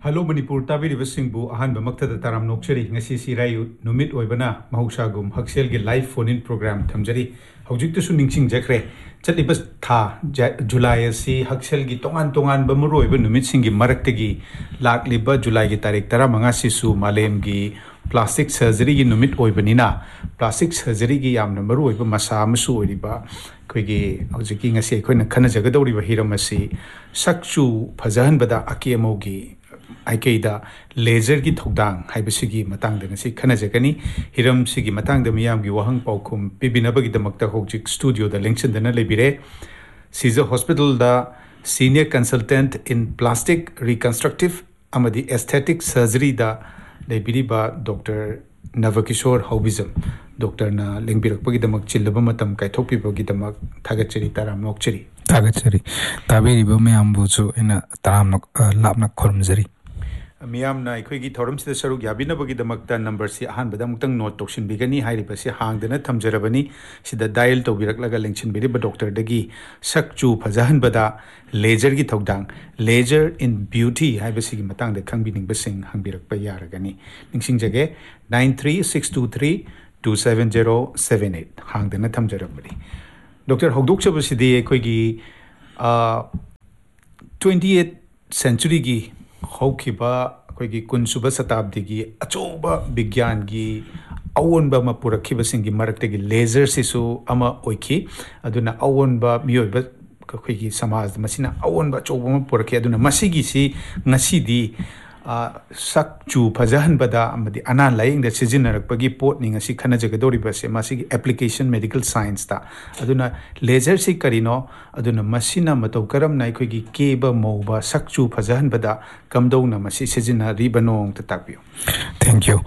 Hello Manipur tabiri singbu ahan bamakta taram nokchari ngasi sirayu numit oibana mahusagum haksel ge live phone in program thamjari hojik tu ningsing jakre chatibas tha July si haksel gi tongan bamuro oiba numit singi maraktegi lakliba July gi tarik tara manga sisu malem gi plastic surgery gi numit oibanina plastic surgery gi yamna maru oiba masa masu oiba koigi hojiki ngasi koina khana jagadori ba hiramasi sakchu phajahan bada akiemogi Aikaida laser ki thokdang haibasigi matang da ngasi khana jagani hiram sigi matang da miyam gi wahang paukum pibinabagi damakta hojik studio da lengchen dana lebire Caesar Hospital da senior consultant in plastic reconstructive amadi aesthetic surgery da lebiri ba Dr. Navakishore Haubizam Dr. na lengbirakpagi damak chillaba matam kaithokpibagi damak thagachari taram nokchari tabiri ba miyam buchu ina taram lapna khormjari Miyam na ikhoi gi thorum sida saru yabina bagi damakta number si ahan badam mutang note tokshin bigani hairi basi hangdana thamjarabani sida dial to biraklaga lengchin biri ba doctor dagi sakchu phajahan bada laser gi thokdang laser in beauty hai basi gi matang da khangbining basing hangbirak pa yaragani ningsing jage 9362327078 hangdana thamjarabani Dr. Hogdok chabasidi ikhoi gi 28th century gi Hokiba Kogi Kunsuba Satabdigi, Achoba Bigyangi, Awanba Mapurakiba Singi Marategi, laser sisu ama oiki, Aduna Awanba Mioba Kogi Samaz, Masina Awanba Choba Puraki, Aduna Masigi si Nasidi Sakchu Pazahan Bada Amadi Anan lying the Sizinner Pagi Port Ningasi Kanajagadori Base, Masigi application medical science ta. Aduna laser si Karino, Aduna Masina Matokaram Naikogi Keba Moba, Sakchu Pazahan Bada, Kamdona Masi Sizina Ribanong Tatapio. Thank you.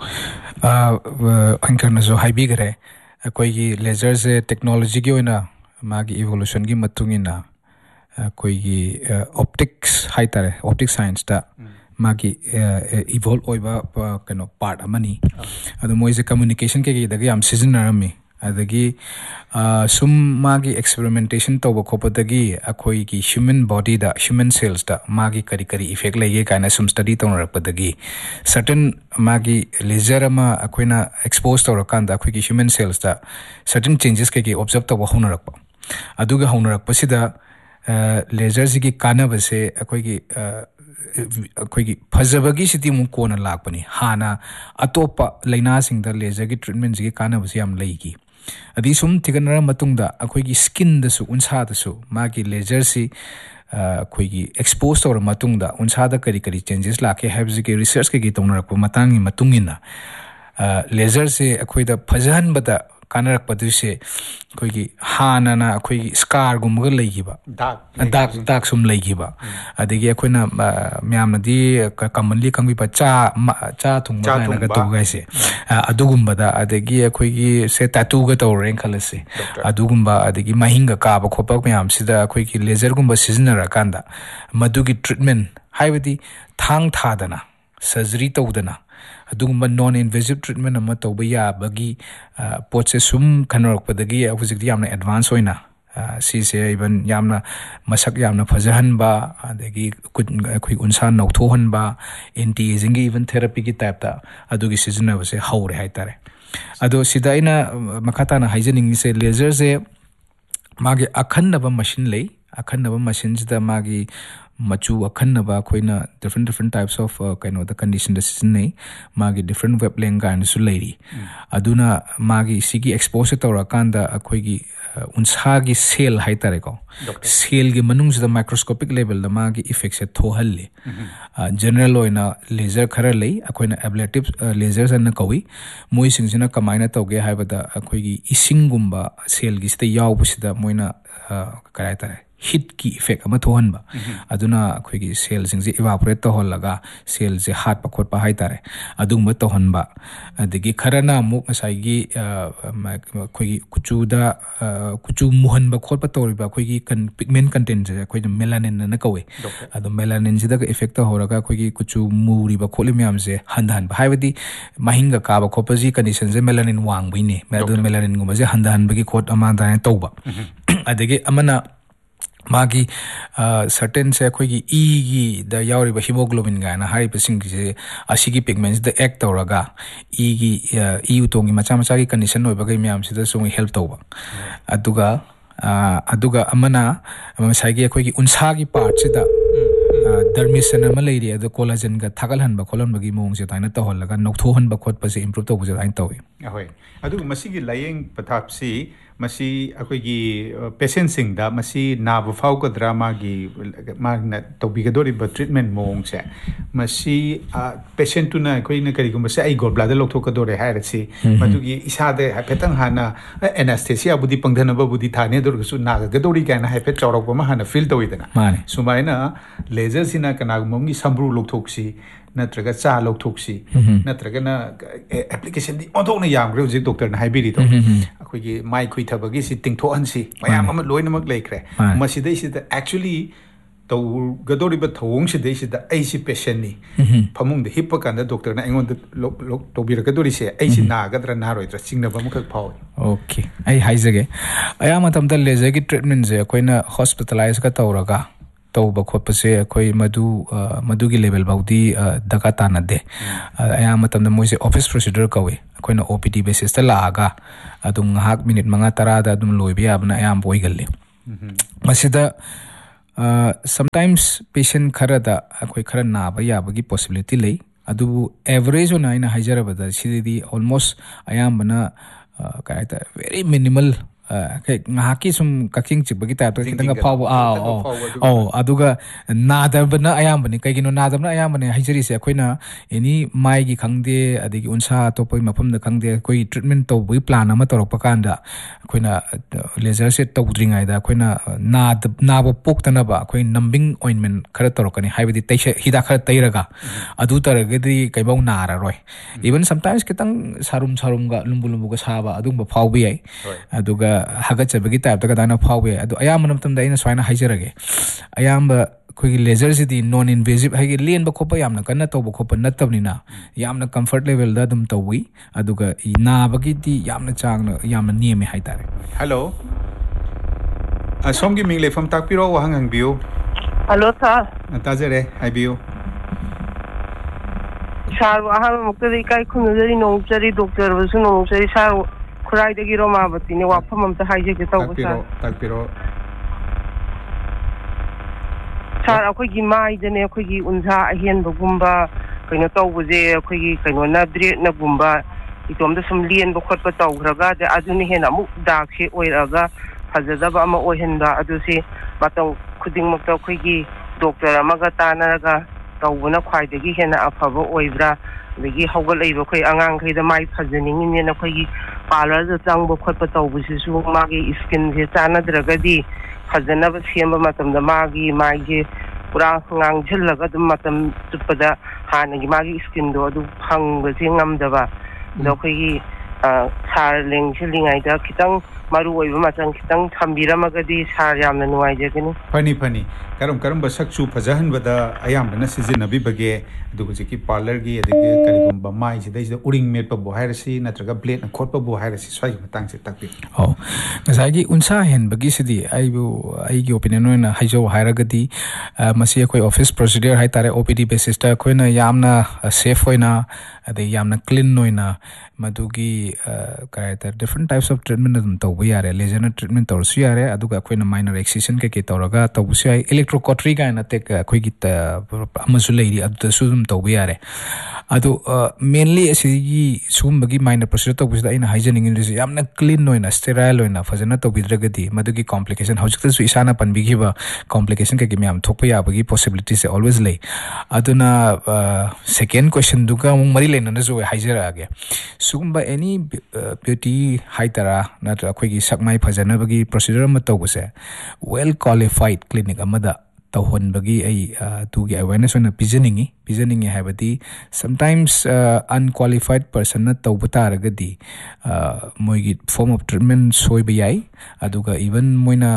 Ankarnazo Haibigre, Koigi lasers technology Gioina, Magi evolution gi Matungina, Koigi optics Haitare, optic science ta. Magi evolve oiba kano part amani adu moise communication ke dagi am season arami adagi sum magi experimentation to khopa dagi akoi ki human body da human cells da magi kari effect lege kana sum study to rakpadagi certain magi laser ama akoina expose to rakanda akoi ki human cells da certain changes ke observe to hona rakpa aduga hona rakpa sida laser gi kana base akoi ki Koigi Pazabagi City Mukona Lakpani, Hana, Atopa, Laina Sing the laser treatments Kana was yam laki. Adisum Tiganara Matunda, a Koigi skin the su, unsa the su, Magi laser si Koigi exposed or Matunda, unsada Karikari changes laki Habsiki research Kitonara Matangi Matungina. Laser si a Koida Pazan bata. Kanarak Paduse Koigi Hanana Koigi Scar Gumga Lagiba Dark sum Lagiba Adigi Aquina Miamadi commonly can be cha Tung Gatogase Adugumbada Adegi Koigi say tattoo gato rankalasi Adugumba Adigi Mahinga Kaba Kopak Miam Sida Koigi laser gumba seasoner Kanda Madugi treatment Hivadi Tang Tadana Surgery Todana Adugumba non-invasive treatment ama tawbaya bagi potse sum kanarok padagi hujikdi yamna advance oina si se even yamna masak yamna phajahan ba adagi khoi unsan nauthohan ba anti-aging even therapy ki type ta adugi season se haure haitare ado sida ina makata na hygienic se laser se magi akhanna machine lei akhanna machine da magi Machu Akanaba Koina different types of kind of the condition decision Magi different web lenga and Sulady. Aduna Magi Sigi exposure to Rakanda Akoigi Unsagi sale Haitareko. Sale Gimanungs the microscopic level the Magi effects at Tohali. General Loina laser Karale, Akoina ablative lasers and Nakawi, Moisingina Kamina Toge Habada Akoigi Isingumba sale giste Yawusida Moina Karatare. Hit ki effect ama thohan ba aduna khoi gi cells sing evaporate to holaga cells heart pa khot pa haitare adung ma tohan ba adigi kharana muk asai gi khoi gi kuchu muhan ba khot pa tori ba khoi gi pigment content je khoi melanin na kawe adu melanin ji da effect to horaga khoi gi kuchu muri ba kholi myam je handan ba haibadi mahinga ka ba khop ji condition je melanin wang bi ne melanin gum je handan ba gi khot ama da to ba adigi amana मागी certain से अखोगी ई गी the यावरिबा haemoglobin गाना हारिबा सिंगसे असिगी pigments the act तौरगा ई गी ई उतोंगी मचा मचा की condition होइबा ma'am सिदा सुंग हेल्प तौबा अदुगा अमना मसाइगी अखोगी उनसागी पार्ट सिदा दर्मिसन अमा लेरी अदु कोलाजन गा थागलहनबा खोलनबगी मोंगसे ताइना तहलगा नौथोहनबा खोटपसे improve तौबसे ताइन तौई ahoy adu masigi layeng pathapsi masi akoigi patient sing da masi nabu fau ka drama gi magna tobigadori ba treatment mong se masi patient tu na koi na kari gumba se ai gallbladder lokthok ka dore haira si madugi isa de hapetang hana anesthesia budi pangdhana ba budi thane dor su na ga dori ka na hapet chawrok ba ma hana feel tawidana sumaina laser sina kana gumgi sambru lokthok si नत्रगा चा लौथोक्सी नत्रगना application दी ओंथोकना यामग्रे हुजिक doctor ना हाइबिरी तो अखोगी माइ खुइ थबगी सि तिंगथोहनसी मयाम अमा लोइनमक लेख्रे मसिदै सिदा actually तो गदोरिबा थोंग सिदै सिदा AC patient नि फमुंग दे हिप्प कांदा डॉक्टर ना एंगोन लोक तोबिरगदोरि से एसी नागद्रा नारोइद्रा चिंगनबा मखक फाव ओके आई हाइजगे अया मतम द लेजर की ट्रीटमेंट जे कोइना हॉस्पिटलाइज का तौरगा तौब खोपसे अखोई मदुगी लेवल बाउदी दका तानदे अया मतम द मोइसे ऑफिस प्रोसीजर कवे अखोइना ओपीडी बेसिस ता लागा अदुम हाक मिनिट मंगा तरा दा अदुम लोइबे याबना अयाम बोइगल्ले मसिदा समटाइम्स पेशेंट खरदा अखोई खर नाबा याबगी पॉसिबिलिटी ले अदु एवरेज ओना आइना हाइजरबदा सिदी almost अयामबना कायता very minimal ngahaki sum kaking chibagi ta to kitanga paw aduga nadabna ayambani kaigino nadabna ayambani haijari se akoina any mai gi khangde adigi unsa to poi mafam da khangde koi treatment to bui plan ama torok pakanda akoina laser set to dringai da akoina naba poktana ba akoi numbing ointment khara torokani haibadi taisha hida khara tairaga adu taragadi kaibau nara roi even sometimes kitang sarum ga lumbu ga saba adumba phawbi ai aduga हगचबगी type तक दाना फावे अदु अयाम नमतम दा इन स्वाइना हाइजरगे अयाम कोई laser सिदी non invasive हाइगे लेन ब खोप यामना कन्ना तोब खोप नतबनिना यामना comfort level दा दम तोवी अदुगा नाबगी दी यामना चांगना यामना नियमे हाइतारे हेलो असोमगी मिंगले फम ताकपिरो वहंग हंगबियो हेलो सर ताजरे हाइबियो सर वहां मुक्तदी काय खुनजरी नोंचरी डॉक्टर बसु नोंचरी सर खुराइदगी रोमावती ने वाफम अमता हाइजे तौब ताकपिरो सर अखोगी माइदने अखोगी उन्सा अहेनबगुंबा कइनो तौबजे अखोगी कइनो ना ब्रेड ना गुंबा इतोमदा सम लेन बखोट तौग्रगा द अदुनि हेना मु दाखसे ओइरागा फजदबा अमा ओइहनबा अदुसे मतौ खुदिंग मक्ता अखोगी डॉक्टर अमागा तानारगा तौबना ख्वाइदगी हेना अफबा ओइब्रा दगी हौगल लेबा खै आंगांग खैदा माइ फजनिंगिने ना खैगी पार्लर द चांग बखोट तौबसिसु मागी स्किन जे चानाद्रगदी फजनब सेम मतम द मागी मागी पूरा ngang dum matam tupada hanagi magi skin do adu phangba je ngamdaba do khoi sar leng chilingai da kitang maru oiba matang kitang thambiramaga sar yamna nuai jagani fani karam basakchu fajahan bada ayam bana sizinabi bage adu jiki parlor gi adege karigum ba mai sidai uring met pa bo hairasi natraga blade na khot pa bo hairasi swai matang se takpi ngasagi unsa hen bagi sidi ai opinion na haijo hairagadi masi khoi office procedure hai tare OPD basis ta khoi na yamna safe hoina ade yamna clean noina madugi karaita different types of treatment dum to we are laser treatment or su are aduga khoi na minor excision ke tawraga to su ai electrocautery ga na tek khoi gi amasu leiri adu su dum to we are adu mainly asigi sum bagi minor procedure to busda ina hygienic in yamna clean noina sterile noina fajana to bidragadi madugi complication hojikta su isana panbigi ba complication ke myam thokpa ya bagi possibilities always lay aduna second question duga mari lena na jo hyjera age sugumba any beauty haitara natra akhoi sakmai phajana bagi procedure ma tawbuse well qualified clinic amada tawhon bagi ai tugi awareness on pijaningi habati sometimes unqualified person na tawbata ragadi moigi form of treatment soiba yai aduga even moina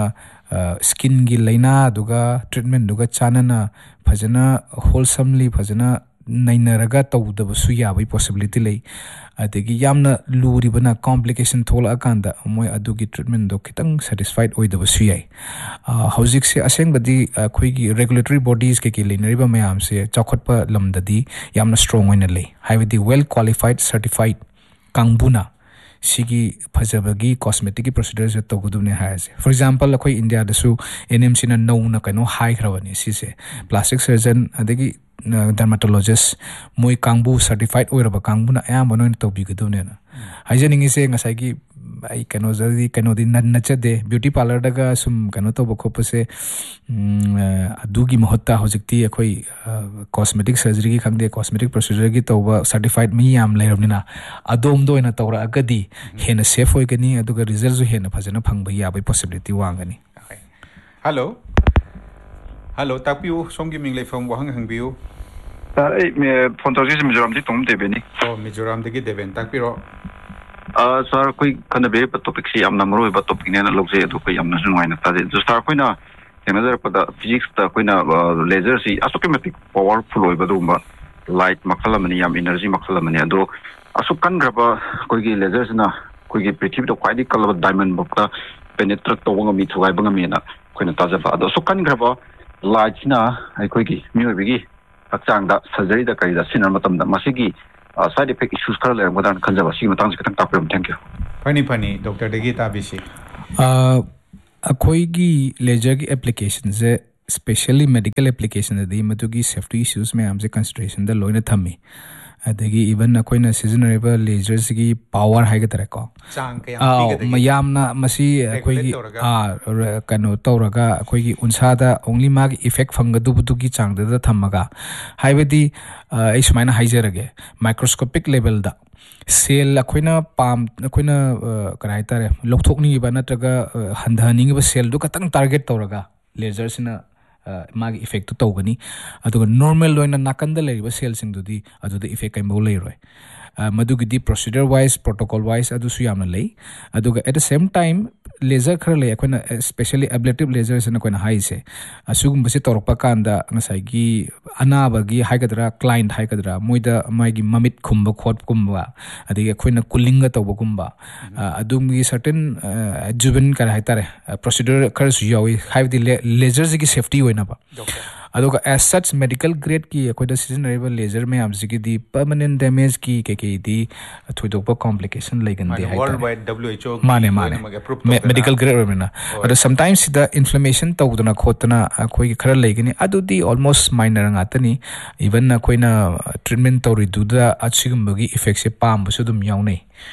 skin gi laina aduga treatment duga chanana phajana wholesomely phajana nainaraga tawdabsu yabai possibility lei adagi yamna luribana complication thola akanda moi adugi treatment do kitang satisfied oidabasu yai hojik se asengbadi khoigi regulatory bodies ke leinariba mayam se chakotpa lamdadi yamna strong oina lei haibadi well qualified certified kangbuna sigi phajabagi cosmetic procedures togudune haise for example akhoi India dasu NMC na no na kano high khrawani sise plastic surgeon adagi dermatologist moi kangbu certified oiraba kangbu na ayam bono tobi gudune na haijening ise ngasai gi ai kano jadi kano din na chade beauty parlor daga sum kano to bokho se adugi mahotta hojikti akhoi cosmetic surgery gi khangde cosmetic procedure gi toba certified mi yam leiromnina adom do ina tawra agadi hena safe hoigani aduga result ju hena phajana phangba yabai possibility wangani hello hello takpiu somgi minglei from wahang hangbiu phone tawji Mizoram di tom debeni Mizoram de gi deben takpiro sir koi kana be topic si amna maro ba topic ne na logje du koi amna sunwai na ta de star koi na tenazer pada physics ta koi na laser si automatic powerful oi ba du ba light makhala mani yam energy makhala mani ado asukan graba koi gi laser na koi gi prithvi do kwai di kalaba diamond bokta penetrate to ngami thugai ba ngami na koi na ta ja ba ado asukan graba light na ai koi gi mi oi gi akchang da surgery da kai da sinar matam da masigi side effect issues kar le modan kanjaba si matang sikatang tapem thank you pani doctor degi tabisi akhoi gi laser gi application se specially medical application da matugi safety issues me amje consideration da loina thami adagi even akoina seasonable lasers gi power haiga tare ko chang kaya mayamna masi akoi gi kano tawraga akoi gi unsa da only mag effect phanga du gi chang da thamaga haibadi ai sumaina haijerage microscopic level da cell akoina pam akoina karai tare lokthokni ba natraga handhani ba cell du katang target tawraga laser sina magi effect to gani aduga normal loina nakanda leriba cell sing dudi aduda effect kai mo leiroi madugi di procedure wise protocol wise adu su yamna lei aduga at the same time laser khar le akoina especially ablative lasers na koina high se asugum base torpa kanda ngasai gi anaba gi haigadra client haigadra moida magi mamit khumba khot kumba adigi akoina cooling ga toba kumba adum gi certain juven kar haitare procedure khar su yawi haibdi lasers gi safety hoina ba aduga as such medical grade ki akoida seasonable laser me amsigi di permanent damage ki ke di thoidokpa complication legan de worldwide WHO mane medical grade remena ado sometimes the inflammation tawduna khotna akoi khara legani adu di almost minor ngatani even akoina treatment tawri duda achigumbi effect se pam bu sudum yawnei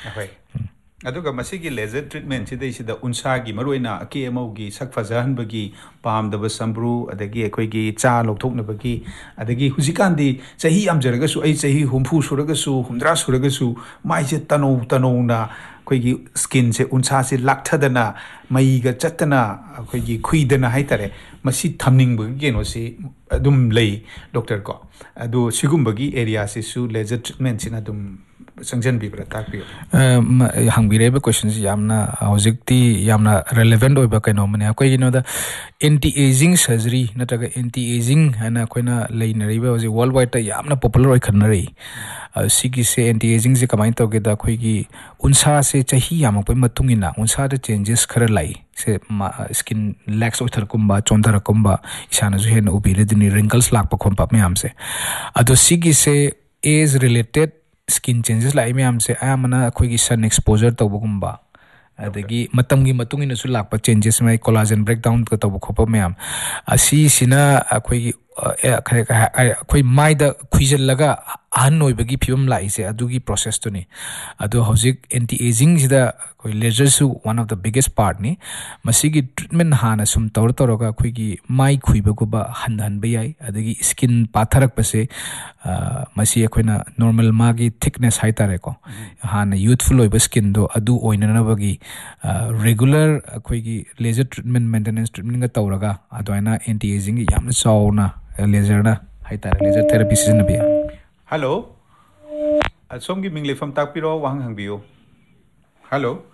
aduga masigi laser treatment sidai sida unsa gi maroina KMO gi sakfajahan bagi pam da basambru adagi ekoi gi cha lokthokna bagi adagi hujikan di chahi amjaraga su ai chahi humfu suraga su humdra suraga su mai je tano na koi gi skin se unsa se lakthadana mai ga chatana koi gi khuidana haitare masi thamning bagi no si adum lei doctor ko adu sigum bagi area se su laser treatment sina dum sangjan bi brata pi hangbireba questions yamna hojikti yamna relevant oiba kaino mane koi gino da anti aging surgery nataga anti aging hana koina leinariba hoji worldwide ta yamna popular oi khanari sigi se anti aging se kamai to ge da khoi gi unsa se chahi yam poi matungina unsa da changes khara lai se skin lax oithar kumba chondar kumba isana ju hen ubire dini wrinkles lakpa khompa me am se ado sigi se age related skin changes like me am se amana khoi gi sun exposure to bugumba adagi matam gi matung ina su lakpa changes mai collagen breakdown ka to khopa me am asi sina khoi gi khoi mai da khuijal laga ahan noi bagi phim lai se adugi process to ni adu hojik anti aging sida khoi laser su one of the biggest part ni masigi treatment hana sum tor ga khoi gi mai khuiba go ba han ba yai adagi skin patharak pase masi khoina normal magi thickness hai tare ko hana youthful oi skin do adu oina na bagi regular khoi gi laser treatment maintenance treatment ga tawraga adwaina anti aging gi yamna chawna laser na hai tare laser therapy season na bi hello somgi mingle from takpiro wang hangbiu hello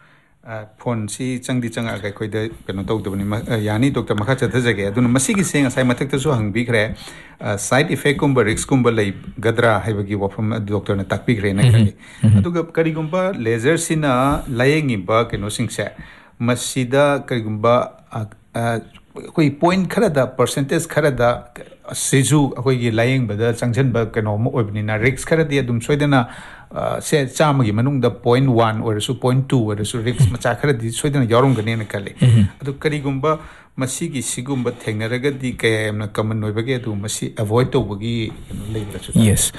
phone सी चंगदी चंगा गा कोई the कनो तौदबनी यानी doctor मखा चथजगे अदुन मसीगी सेंग साइ मथक्तसु हंगबिखरे side effect कुंबा risk कुंबा लई गदरा हाइबगी वफम doctor ने ताकबिखरे न करी अदुगा करिगुंबा लेजर सिना लायेंगिबा कनो सिंगसे मसीदा करिगुंबा कोई पॉइंट खरदा परसेंटेज खरदा सिजु अखोई लायेंग बदा चंगजनबा कनो म ओबनिना रिस्क खरदी अदुम सोइदना से चामगी मनुंग 0.1 ओरसु 0.2 ओरसु रिक्स मचा खरदी सोइदना यारोंगने न कले अदु करिगुंबा मसीगी सिगुंबा थेंगनरगदी कयमना कमन ओइबगे अदु मसी avoid तौबगी लेबरसु yes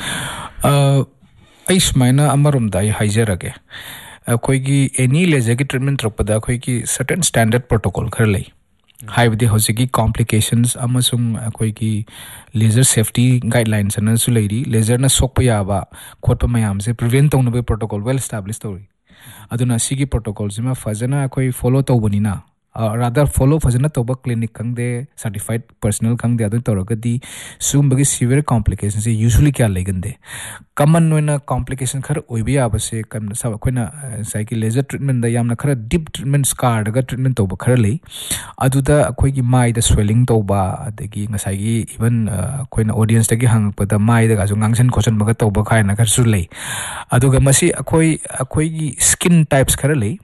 I स्माइना अमरुमदा I हाइजरगे अखोईगी any laser की ट्रीटमेंट रखपदा अखोईगी सर्टेन स्टैंडर्ड प्रोटोकॉल खर लई हाइबदी हौजिगी कॉम्प्लिकेशंस अमसुंग अखोईगी लेजर सेफ्टी गाइडलाइंस अनसु लेरी लेजर न सोकप याबा खोटप मयाम से prevent तौनबे protocol well establish तौरी अदुना सिगी protocol जिमा फजना अखोई follow तौबनिना rather follow fazana toba clinic kangde certified personnel kangde adu toragadi sumbagi severe complications usually kya legande common noina complication khar oibi abase kam sa koina psyche laser treatment da yamna khara deep treatment scar daga treatment toba khara lei aduda akoi gi mai da swelling toba adagi ngasai gi even koina audience da gi hangpada mai da ga su ngangsan question baga toba khaina khar su lei aduga masi akoi gi skin types khara lei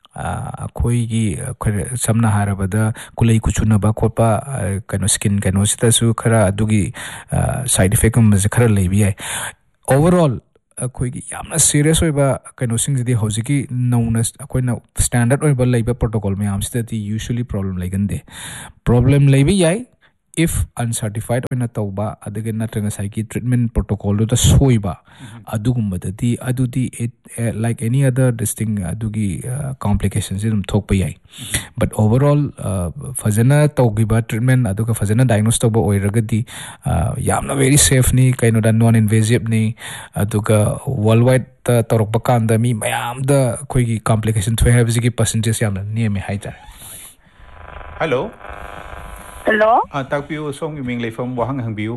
अखोईगी समना हारबदा कुलई कुचुनबा खोपा कनो skin कनो सितासु खरा अदुगी side effect मजे खरा लेबी है overall अखोईगी यामना serious होइबा कनो सिंगदी हौजिकी नौनस अखोइना standard होइबा लेबा protocol में आमसितती यूजुअली प्रॉब्लम लेगंदे प्रॉब्लम लेबी याय if uncertified oina tauba adage natranga saiki treatment protocol do soiba adugumba adudi like any other distinct adugi complications idum thokpa yai but overall fazana taugiba treatment aduga fazana diagnose tauba oiragadi yamna very safe ni kaino da non invasive ni aduga worldwide torokba kanda mi mayam da koigi complication thwe habsigi percentage yamna neme haita hello Hello. Takpiu song ming lei from wahang hang biu.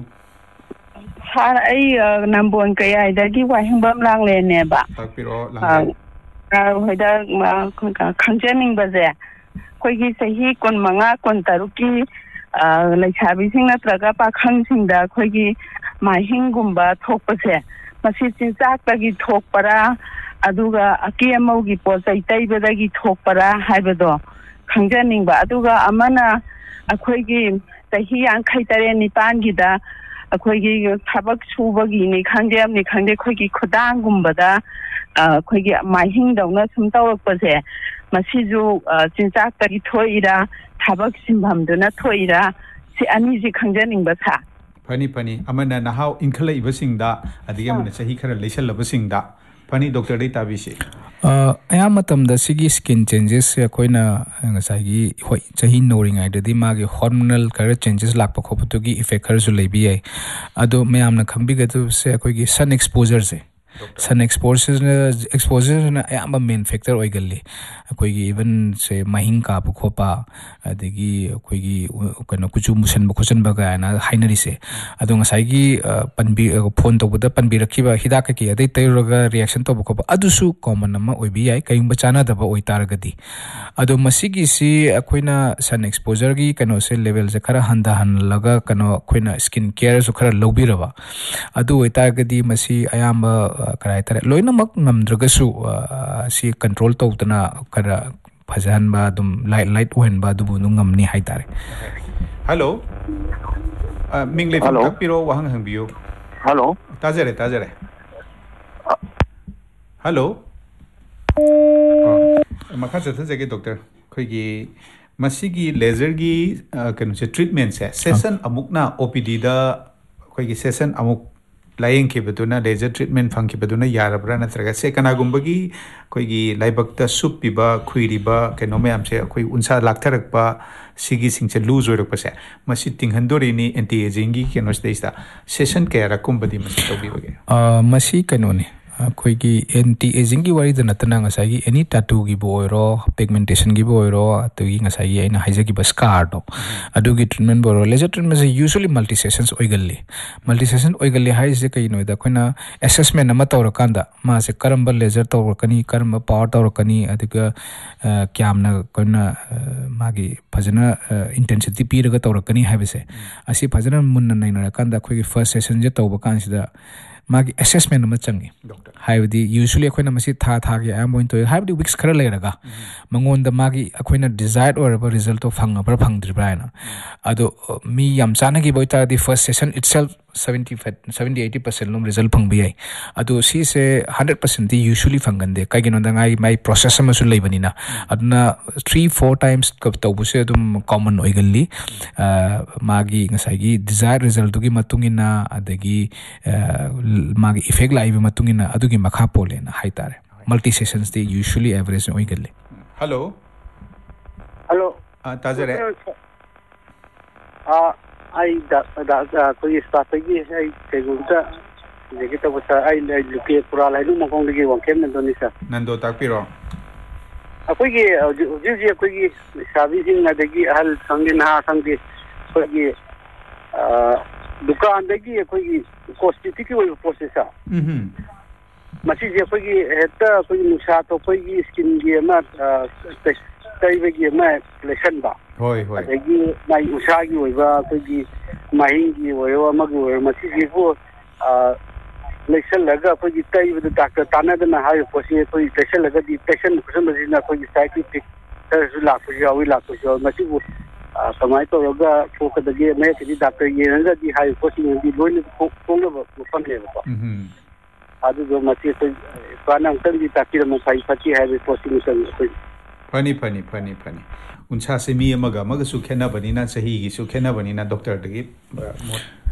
Sar ai nambon kaya dagi wahang bam lang le ne ba. Takpiro lang. Hoida khangjening ba je. Khoi gi sahi kon manga kon taruki lai chabi sing na traga pa khang sing da khoi gi mahing gumba thokpa se. Masi chin chak ta gi thokpara aduga akiyamau gi po sai tai ba da gi thokpara haibado khangjening ba aduga amana अखोईगी तही यांखै तरे निपान गिदा अखोईगी थबक सुबगी नि खंगे अपनी खंगे खोईगी खुदांग गुंबदा अखोईगी माहिंग दौना सुम तौरकपसे मसिजु चिंचाक तगी थोइरा थबक सिंभमदुना थोइरा सि अनि जि खंजनिंग बसा funny अमना नहाउ इंखले इबसिंगदा अदिगे मन सही खर लेसल लबसिंगदा फनी डॉक्टर दे ताबिसे अया मतम द सिगी स्किन चेंजेस से Koyna ngasagi hoi chahi noringai de magi hormonal kar changes lakpa khoptugi effect kar su lebi ai ado mayamna khambi ga tu se koi gi sun exposure se sun exposure na ayamba main factor oigalli koi gi even se mahing ka bu khopa adegi koi gi kano kuchu musan bu khosan ba ga na hainari se ado ngasai gi panbi phone to buda panbi rakhiba hidaka ki adai tayroga reaction to bu khopa adu su common ma oibi ai kaing ba chana da ba oitaragadi ado masigi si akoina sun exposure gi kano se level se khara handa han laga kano akoina skin care su khara lobiraba adu oitaragadi masi ayamba karai tare loina mak namdragasu si control tawtana kara phajan ba dum light wen ba du nu ngamni hai tare hello mingle piro wahang hang biu hello tajare hello makha chathajage doctor khoigi masigi laser gi kanu se treatment se session amukna OPD da khoigi session amuk lying के बदुना laser treatment फंग के बदुना यारबरा नत्रगा से कनागुंबगी कोईगी लाइबक्ता सुप पिबा खुइरिबा केनो ma'am से कोई उनसा लाक्थरकपा सिगी सिंगसे loose ओरकपसे मसी तिंगहंदोरिनी anti ageing की केनो स्टेस्टा session के रकुंबदी मसी तोबिबगे मसी केनोनी ꯑꯩꯈꯣꯏꯒꯤ ꯑꯦꯟꯇꯤ ꯑꯦꯖꯤꯡꯒꯤ ꯋꯥꯔꯤꯗ ꯅꯠꯇꯅ ꯉꯁꯥꯏꯒꯤ ꯑꯦꯅꯤ ꯇꯥꯇꯨꯒꯤꯕꯨ ꯑꯣꯏꯔꯣ ꯄꯤꯒꯃꯦꯟꯇꯦꯁꯟꯒꯤꯕꯨ ꯑꯣꯏꯔꯣ ꯑꯗꯒꯤ ꯉꯁꯥꯏꯒꯤ ꯑꯩꯅ ꯍꯥꯏꯖꯈꯤꯕ ꯁ꯭ꯀꯥꯔꯗꯣ ꯑꯗꯨꯒꯤ ꯇ꯭ꯔꯤꯠꯃꯦꯟꯕꯨ ꯑꯣꯏꯔꯣ laser ꯇ꯭ꯔꯤꯠꯃꯦꯟꯁꯦ usually multi ꯁꯦꯁꯟꯁ ꯑꯣꯏꯒꯜꯂꯤ multi session ꯑꯣꯏꯒꯜꯂꯤ ꯍꯥꯏꯔꯤꯁꯦ ꯀꯩꯒꯤꯅꯣꯗ ꯑꯩꯈꯣꯏꯅ ꯑꯦꯁꯦꯁꯃꯦꯟ ꯑꯃ ꯇꯧꯔꯀꯥꯟꯗ ꯃꯥꯁꯦ ꯀꯔꯝꯕ ꯂꯦꯖꯔ ꯇꯧꯔꯛꯀꯅꯤ ꯀꯔꯝꯕ ꯄꯥꯋꯔ ꯇꯧꯔꯛꯀꯅꯤ ꯑꯗꯨꯒ ꯀꯌꯥꯝꯅ ꯑꯩꯈꯣꯏꯅ ꯃꯥꯒꯤ ꯐꯖꯅ ꯏꯟꯇꯦꯟꯁꯤꯇꯤ ꯄꯤꯔꯒ ꯇꯧꯔꯛꯀꯅꯤ ꯍꯥꯏꯕꯁꯦ ꯑꯁꯤ ꯐꯖꯅ ꯃꯨꯟꯅ ꯅꯩꯅꯔꯀꯥꯟꯗ ꯑꯩꯈꯣꯏꯒꯤ ꯐꯥꯔꯁ ꯁꯦꯁꯟꯁꯦ ꯇꯧꯕ ꯀꯥꯟꯁꯤꯗ ꯃꯥꯒꯤ ꯑꯦꯁꯦꯁꯃꯦꯟ ꯑꯃ ꯆꯪꯉꯤ ꯍꯥꯏꯕꯗꯤ ꯌꯨꯖ꯭ꯋꯦꯂꯤ ꯑꯩꯈꯣꯏꯅ ꯃꯁꯤ ꯊꯥꯒꯤ ꯑꯌꯥꯝꯕ ꯑꯣꯏꯅ ꯇꯧꯏ ꯍꯥꯏꯕꯗꯤ ꯋꯤꯛꯁ ꯈꯔ ꯂꯩꯔꯒ ꯃꯉꯣꯟꯗ ꯃꯥꯒꯤ ꯑꯩꯈꯣꯏꯅ ꯗꯤꯖꯥꯌꯔ ꯑꯣꯏꯔꯕ ꯔꯤꯖꯜꯇꯣ ꯐꯪꯉꯕ꯭ꯔꯥ ꯐꯪꯗ꯭ꯔꯤꯕ꯭ꯔꯥ ꯍꯥꯏꯅ ꯑꯗꯣ ꯃꯤ ꯌꯥꯝ ꯆꯥꯟꯅꯈꯤꯕ ꯑꯣꯏꯇꯥꯔꯗꯤ ꯐꯥꯔꯁ ꯁꯦꯁꯟ ꯏꯠꯁꯦꯜꯐ 70-80% ꯂꯣꯝ ꯔꯤꯖꯜ ꯐꯪꯕ ꯌꯥꯏ ꯑꯗꯣ ꯁꯤꯁꯦ 100%ꯗꯤ ꯌꯨꯖ꯭ꯋꯦꯂꯤ ꯐꯪꯒꯟꯗꯦ ꯀꯩꯒꯤꯅꯣꯗ ꯃꯥꯏ ꯄ꯭ꯔꯣꯁꯦꯁ ꯑꯃꯁꯨ ꯂꯩꯕꯅꯤ나 ꯑꯗꯨꯅ 3-4 times ꯇꯧꯕꯁꯦ ꯑꯗꯨꯝ ꯀꯣꯃꯟ ꯑꯣꯏꯒꯜꯂꯤ ꯃꯥꯒꯤ ꯉꯁꯥꯏꯒꯤ ꯗꯤꯖꯥꯌꯔ ꯔꯤꯖꯜꯇꯨꯒꯤ ꯃꯇꯨꯡꯏꯟꯅ ꯑꯗꯒꯤ ꯃꯥꯒꯤ ꯏꯐꯦꯛ ꯂꯥꯛꯏꯕ ꯃꯇꯨꯡꯏꯟꯅ ꯑꯗꯨꯒꯤ ꯃꯈꯥ ꯄꯣꯜꯂꯦꯅ ꯍꯥꯏꯇꯥꯔꯦ ꯃꯜꯇꯤ ꯁꯦꯁꯟꯁꯇꯤ ꯌꯨꯖ꯭ꯋꯦꯂꯤ ꯑꯦꯚꯔꯦꯖ ꯑꯣꯏꯒꯜꯂꯤ ꯍꯜꯂꯣ ꯇꯥꯖꯔꯦ ꯑꯩ ꯑꯩꯈꯣꯏꯒꯤ ꯁ꯭ꯇꯥꯐꯇꯒꯤ ꯑꯩ ꯀꯩꯒꯨꯝꯕ ꯍꯧꯖꯤꯛꯀꯤ ꯇꯧꯕ ꯁꯥꯔ ꯑꯩ ꯂꯨꯀꯦ ꯄꯨꯔꯥ ꯂꯩꯅꯨꯡ ꯃꯈꯣꯡꯗꯒꯤ ꯋꯥꯡꯈꯦꯝ ꯅꯟꯗꯣꯅꯤ ꯁꯥꯔ ꯅꯟꯗꯣ ꯇꯥꯛꯄꯤꯔꯣ ꯑꯩꯈꯣꯏꯒꯤ ꯍꯧꯖꯤꯛ ꯑꯩꯈꯣꯏꯒꯤ ꯂꯩꯁꯥꯕꯤꯁꯤꯡ ꯑꯗꯒꯤ ꯑꯍꯜ ꯈꯪꯗꯦ ꯅꯍꯥ ꯈꯪꯗꯦ ꯑꯩꯈꯣꯏꯒꯤ ꯗꯨꯀꯥꯟꯗꯒꯤ ꯑꯩꯈꯣꯏꯒꯤ ꯀꯣꯁꯃꯦꯇꯤꯛꯀꯤ ꯑꯣꯏꯕ ꯄꯣꯠꯁꯦ ꯁꯥꯔ ꯃꯁꯤꯁꯦ ꯑꯩꯈꯣꯏꯒꯤ ꯍꯦꯛꯇ ꯑꯩꯈꯣꯏꯒꯤ ꯅꯨꯡꯁꯥ ꯊꯣꯛꯄꯒꯤ ꯁ꯭ꯀꯤꯟꯒꯤ ꯑꯃ ꯇꯩꯕꯒꯤ ꯑꯃ ꯂꯩꯁꯟꯕ ꯑꯗꯒꯤ ꯃꯥꯏ ꯎꯟꯁꯥꯒꯤ ꯑꯣꯏꯕ ꯑꯩꯈꯣꯏꯒꯤ ꯃꯍꯤꯡꯒꯤ ꯑꯣꯏꯔꯣ ꯑꯃꯒꯤ ꯑꯣꯏꯔꯣ ꯃꯁꯤꯁꯤꯕꯨ ꯂꯩꯁꯜꯂꯒ ꯑꯩꯈꯣꯏꯒꯤ ꯇꯩꯕꯗ ꯗꯥꯛꯇꯔ ꯇꯥꯟꯅꯗꯅ ꯍꯥꯏꯔꯤꯕ ꯄꯣꯠꯁꯤ ꯑꯩꯈꯣꯏ ꯇꯩꯁꯜꯂꯒꯗꯤ ꯇꯩꯁꯟꯕ ꯈꯣꯠꯆꯟꯕꯁꯤꯅ ꯑꯩꯈꯣꯏꯒꯤ ꯁꯥꯏꯠ ꯏꯐꯦꯛ ꯈꯔꯁꯨ ꯂꯥꯛꯄꯁꯨ ꯌꯥꯎꯏ ꯃꯁꯤꯕꯨ ꯀꯃꯥꯏꯅ ꯇꯧꯔꯒ ꯊꯣꯛꯀꯗꯒꯦ ꯃꯌꯦꯛꯀꯤꯗꯤ ꯗꯥꯛꯇꯔ ꯌꯦꯡꯉꯒꯗꯤ ꯍꯥꯏꯔꯤꯕ ꯄꯣꯠꯁꯤꯡꯗꯤ ꯂꯣꯏꯅ ꯊꯣꯛꯅꯕ ꯃꯐꯝꯅꯦꯕꯀꯣ ꯑꯗꯨꯗꯣ ꯃꯁꯤ ꯑꯩꯈꯣꯏ ꯏꯄꯥꯅ ꯑꯃꯨꯛꯇꯪꯗꯤ ꯇꯥꯛꯄꯤꯔꯝꯃꯨ ꯐꯩ ꯐꯠꯇꯦ ꯍꯥꯏꯕꯒꯤ ꯄꯣꯠꯁꯤꯃꯇꯪ ꯑꯩꯈꯣꯏ ꯐꯅꯤ ꯎꯟꯁꯥꯁꯦ ꯃꯤ ꯑꯃꯒ ꯑꯃꯒꯁꯨ ꯈꯦꯠꯅꯕꯅꯤꯅ ꯆꯍꯤꯒꯤꯁꯨ ꯈꯦꯠꯅꯕꯅꯤꯅ ꯗꯣꯛꯇꯔꯗꯒꯤ